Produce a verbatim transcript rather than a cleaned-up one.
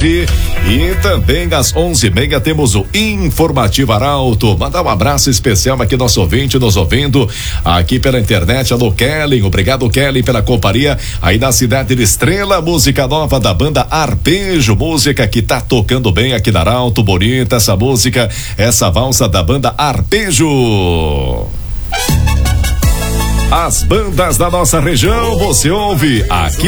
tarde. E também às onze e meia temos o Informativo Arauto. Mandar um abraço especial aqui nosso ouvinte nos ouvindo aqui pela internet. Alô, Kelly, obrigado, Kelly, pela companhia aí na cidade de Estrela. Música nova da banda Arpejo, música que tá tocando bem aqui na Arauto. Bonita essa música, essa valsa da banda Arpejo. As bandas da nossa região você ouve aqui